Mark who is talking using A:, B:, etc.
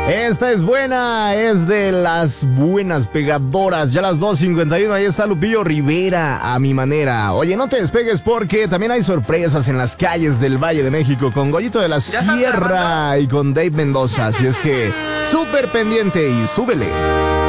A: Esta es buena, es de las buenas pegadoras. Ya las 2:51, ahí está Lupillo Rivera, a mi manera. Oye, no te despegues porque también hay sorpresas en las calles del Valle de México con Goyito de la Sierra y con Dave Mendoza. Así es que súper pendiente y súbele.